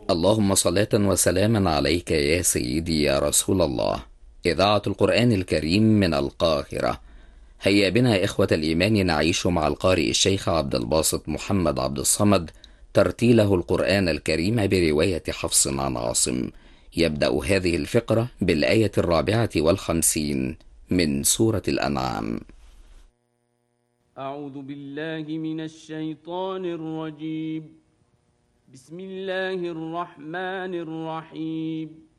اللهم صلاة وسلاما عليك يا سيدي يا رسول الله. إذاعة القرآن الكريم من القاهرة. هيا بنا إخوة الإيمان نعيش مع القارئ الشيخ عبد الباسط محمد عبد الصمد ترتيله القرآن الكريم برواية حفص عن عاصم. يبدأ هذه الفقرة بالآية 54 من سورة الأنعام. أعوذ بالله من الشيطان الرجيم. بسم الله الرحمن الرحيم.